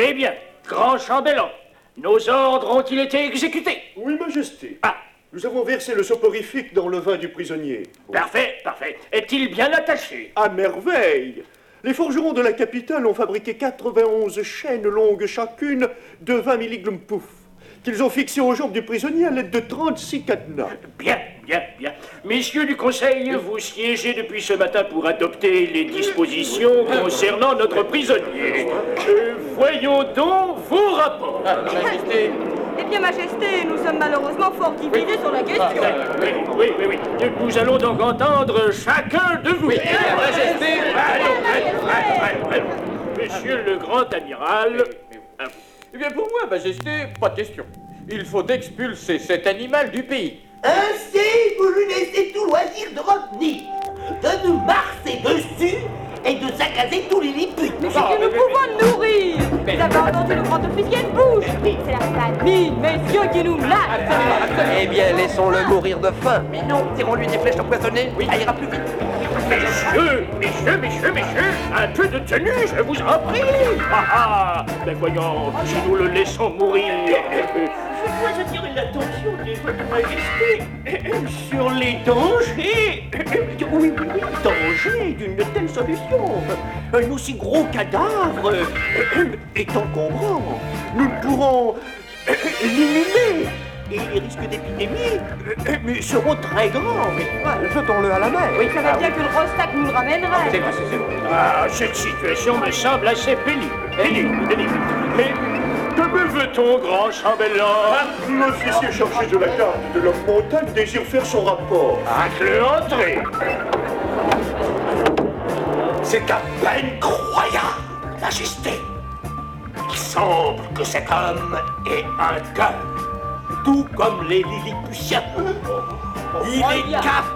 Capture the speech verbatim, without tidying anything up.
Eh bien, grand chambellan, nos ordres ont-ils été exécutés? Oui, Majesté. Ah, Nous avons versé le soporifique dans le vin du prisonnier. parfait, parfait. Est-il bien attaché? À merveille! Les forgerons de la capitale ont fabriqué quatre-vingt-onze chaînes longues chacune de vingt milliglumpouff, qu'ils ont fixées aux jambes du prisonnier à l'aide de trente-six cadenas. Bien, bien, bien. Messieurs du Conseil, vous siégez depuis ce matin pour adopter les dispositions concernant notre prisonnier. Euh, voyons donc vos rapports. Majesté. Eh bien, Majesté, nous sommes malheureusement fort divisés sur la question. Oui, oui, oui, oui. Nous allons donc entendre chacun de vous. Oui, Majesté. Allons, allons, allons, allons, allons. Monsieur le grand amiral. à vous. Eh bien, pour moi, Majesté, pas de question. Il faut expulser cet animal du pays. Ainsi, vous lui laissez tout loisir de revenir, de nous marcher dessus et de saccager tous les liputes. Mais c'est que nous pouvons nourrir. Vous avez entendu le grand officier de bouche. C'est la famille, messieurs, qui nous lâche. Eh bien, laissons-le mourir de faim. Mais non, tirons-lui des flèches empoisonnées, ça ira plus vite. Messieurs, messieurs, messieurs, messieurs, un peu de tenue, je vous en prie. Ah ah, ben voyons, si nous le laissons mourir. Je dois attirer l'attention de votre majesté sur les dangers. Oui, oui, oui, dangers d'une telle solution. Un aussi gros cadavre est encombrant. Nous ne pourrons l'inhumer. Et les risques d'épidémie seront très grands. Jetons-le à la mer. Oui, ça va bien que le Rostac nous le ramènerait. C'est vrai, c'est vrai. Ah, cette situation me semble assez pénible. Pénible, pénible. Mais que me veut-on, grand chambellan? L'officier chargé de la garde de l'homme montagne désire faire son rapport. Faites-le entrer. C'est à peine croyable, Majesté. Il semble que cet homme ait un cœur, tout comme les Lilliputiens. Il est capable